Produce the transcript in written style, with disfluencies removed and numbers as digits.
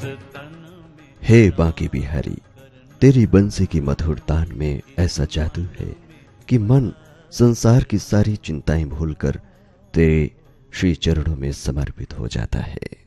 हे बांके बिहारी, तेरी बंसी की मधुर तान में ऐसा जादू है कि मन संसार की सारी चिंताएं भूलकर तेरे श्री चरणों में समर्पित हो जाता है।